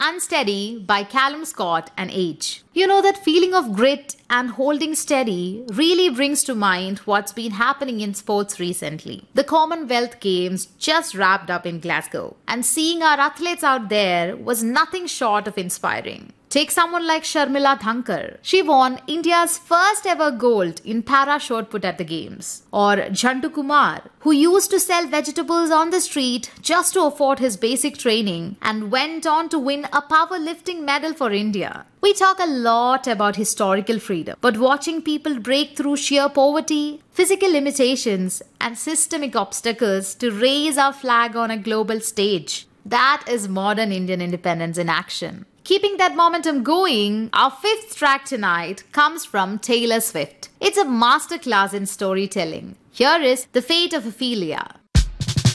Unsteady by Callum Scott and Age. You know, that feeling of grit and holding steady really brings to mind what's been happening in sports recently. The Commonwealth Games just wrapped up in Glasgow, and seeing our athletes out there was nothing short of inspiring. Take someone like Sharmila Thankar. She won India's first ever gold in para shot put at the games. Or Jhantu Kumar, who used to sell vegetables on the street just to afford his basic training and went on to win a powerlifting medal for India. We talk a lot about historical freedom, but watching people break through sheer poverty, physical limitations, and systemic obstacles to raise our flag on a global stage, that is modern Indian independence in action. Keeping that momentum going, our fifth track tonight comes from Taylor Swift. It's a masterclass in storytelling. Here is The Fate of Ophelia.